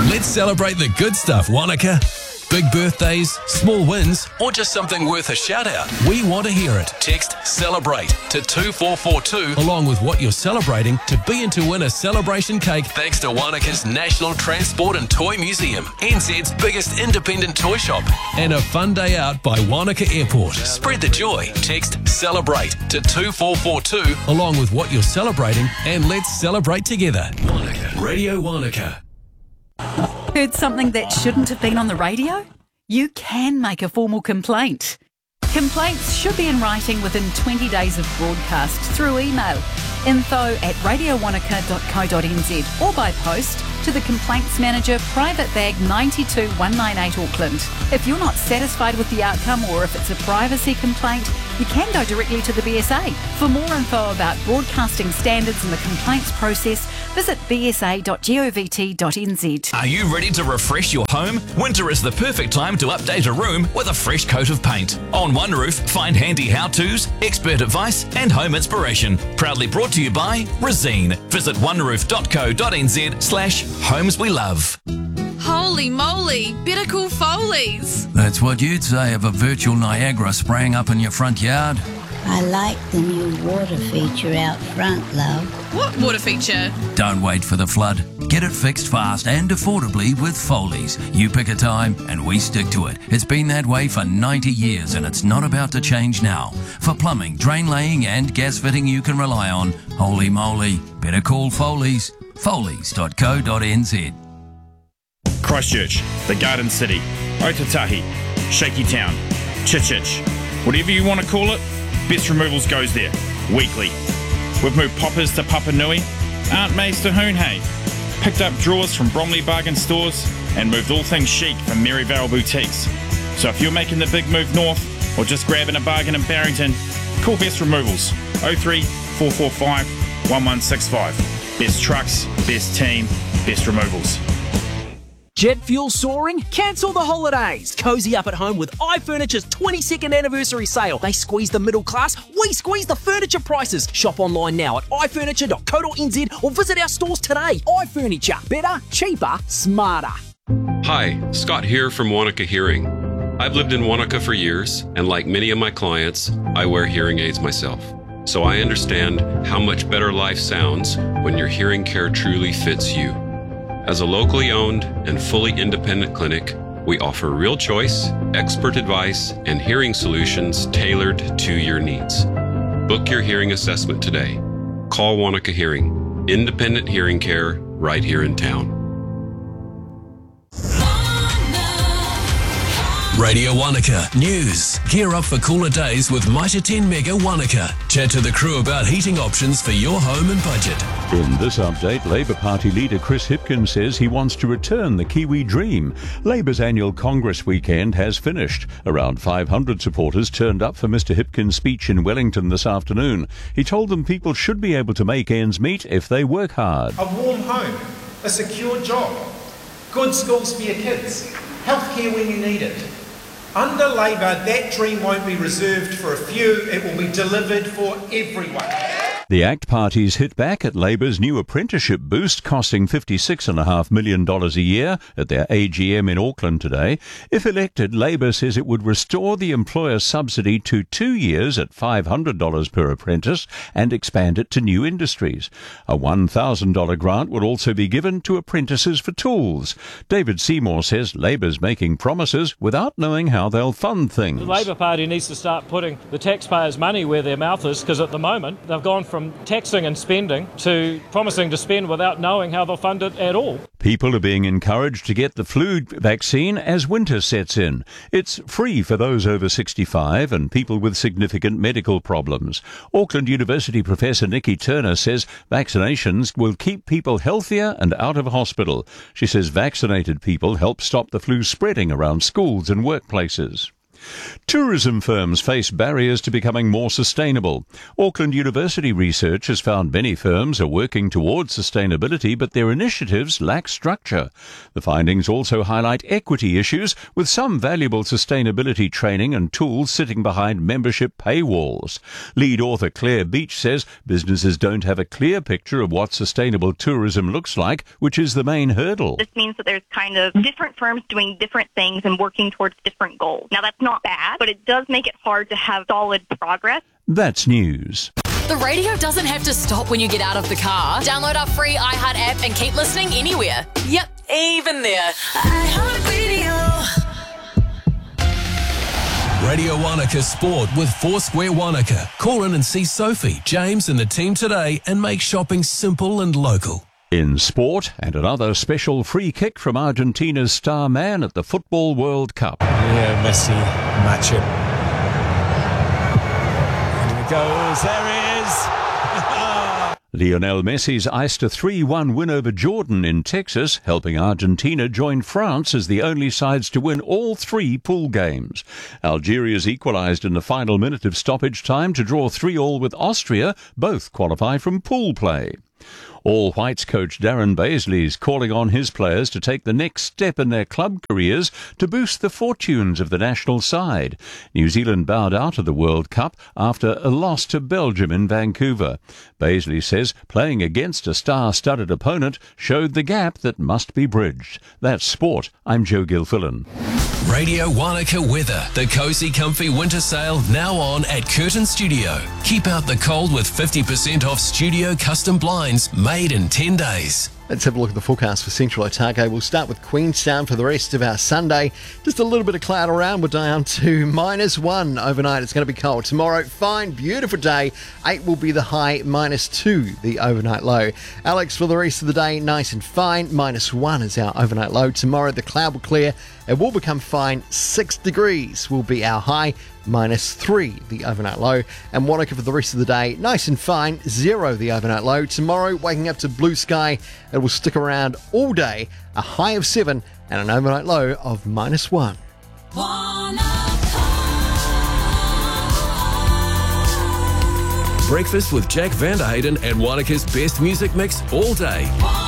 Let's celebrate the good stuff, Wanaka. Big birthdays, small wins, or just something worth a shout out. We want to hear it. Text CELEBRATE to 2442 along with what you're celebrating to be in to win a celebration cake thanks to Wanaka's National Transport and Toy Museum, NZ's biggest independent toy shop, and a fun day out by Wanaka Airport. Spread the joy. Text CELEBRATE to 2442 along with what you're celebrating and let's celebrate together. Wanaka. Radio Wanaka. Heard something that shouldn't have been on the radio? You can make a formal complaint. Complaints should be in writing within 20 days of broadcast through email, info@radiowanaka.co.nz, or by post to the Complaints Manager, Private Bag 92198 Auckland. If you're not satisfied with the outcome or if it's a privacy complaint, you can go directly to the BSA. For more info about broadcasting standards and the complaints process, visit bsa.govt.nz. Are you ready to refresh your home? Winter is the perfect time to update a room with a fresh coat of paint. On One Roof, find handy how-tos, expert advice and home inspiration. Proudly brought to you by Resene. Visit oneroof.co.nz/homes we love. Holy moly, better call Foley's. That's what you'd say of a virtual Niagara spraying up in your front yard. I like the new water feature out front, love. What water feature? Don't wait for the flood. Get it fixed fast and affordably with Foley's. You pick a time and we stick to it. It's been that way for 90 years and it's not about to change now. For plumbing, drain laying and gas fitting you can rely on, holy moly, better call Foley's. Foley's.co.nz. Christchurch, the Garden City, Otatahi, Shaky Town, Chichich, whatever you want to call it, Best Removals goes there, weekly. We've moved poppers to Papanui, Aunt May's to Hoonhay, picked up drawers from Bromley Bargain Stores, and moved all things chic from Maryvale Boutiques. So if you're making the big move north, or just grabbing a bargain in Barrington, call Best Removals, 03 445 1165. Best trucks, best team, best removals. Jet fuel soaring? Cancel the holidays. Cozy up at home with iFurniture's 22nd anniversary sale. They squeeze the middle class, we squeeze the furniture prices. Shop online now at ifurniture.co.nz or visit our stores today. iFurniture. Better, cheaper, smarter. Hi, Scott here from Wanaka Hearing. I've lived in Wanaka for years, and like many of my clients, I wear hearing aids myself. So I understand how much better life sounds when your hearing care truly fits you. As a locally owned and fully independent clinic, we offer real choice, expert advice, and hearing solutions tailored to your needs. Book your hearing assessment today. Call Wanaka Hearing, independent hearing care right here in town. Radio Wanaka News. Gear up for cooler days with Mitre 10 Mega Wanaka. Chat to the crew about heating options for your home and budget. In this update, Labour Party leader Chris Hipkins says he wants to return the Kiwi dream. Labour's annual Congress weekend has finished. Around 500 supporters turned up for Mr Hipkins' speech in Wellington this afternoon. He told them people should be able to make ends meet if they work hard. A warm home, a secure job, good schools for your kids, healthcare when you need it. Under Labour, that dream won't be reserved for a few, it will be delivered for everyone. The ACT parties hit back at Labour's new apprenticeship boost, costing $56.5 million a year at their AGM in Auckland today. If elected, Labour says it would restore the employer subsidy to 2 years at $500 per apprentice and expand it to new industries. A $1,000 grant would also be given to apprentices for tools. David Seymour says Labour's making promises without knowing how they'll fund things. The Labour Party needs to start putting the taxpayers' money where their mouth is, because at the moment they've gone from taxing and spending to promising to spend without knowing how they'll fund it at all. People are being encouraged to get the flu vaccine as winter sets in. It's free for those over 65 and people with significant medical problems. Auckland University Professor Nikki Turner says vaccinations will keep people healthier and out of hospital. She says vaccinated people help stop the flu spreading around schools and workplaces. Tourism firms face barriers to becoming more sustainable. Auckland University research has found many firms are working towards sustainability, but their initiatives lack structure. The findings also highlight equity issues, with some valuable sustainability training and tools sitting behind membership paywalls. Lead author Claire Beach says businesses don't have a clear picture of what sustainable tourism looks like, which is the main hurdle. This means that there's kind of different firms doing different things and working towards different goals. Now, that's not bad, but it does make it hard to have solid progress. That's news. The radio doesn't have to stop when you get out of the car. Download our free iHeart app and keep listening anywhere. Yep, even there. Radio Wanaka Sport with Foursquare Wanaka. Call in and see Sophie, James and the team today and make shopping simple and local. In sport, and another special free kick from Argentina's star man at the Football World Cup. Yeah, Messi, match it. Here it goes, there it is. Lionel Messi's iced a 3-1 win over Jordan in Texas, helping Argentina join France as the only sides to win all 3 pool games. Algeria's equalised in the final minute of stoppage time to draw 3-3 with Austria, both qualify from pool play. All Whites coach Darren Baisley is calling on his players to take the next step in their club careers to boost the fortunes of the national side. New Zealand bowed out of the World Cup after a loss to Belgium in Vancouver. Baisley says playing against a star-studded opponent showed the gap that must be bridged. That's sport. I'm Joe Gilfillan. Radio Wanaka weather. The Cozy Comfy winter sale now on at Curtin Studio. Keep out the cold with 50% off studio custom blinds made in 10 days. Let's have a look at the forecast for Central Otago. We'll start with Queenstown for the rest of our Sunday. Just a little bit of cloud around. We're down to -1 overnight. It's going to be cold. Tomorrow, fine, beautiful day. 8 will be the high, -2 the overnight low. Alex, for the rest of the day, nice and fine. -1 is our overnight low. Tomorrow, the cloud will clear. It will become fine. 6 degrees will be our high. -3 the overnight low. And Wanaka for the rest of the day, nice and fine. 0 the overnight low. Tomorrow, waking up to blue sky. It will stick around all day. A high of 7 and an overnight low of -1. Breakfast with Jack Vanderhayden and Wanaka's best music mix all day.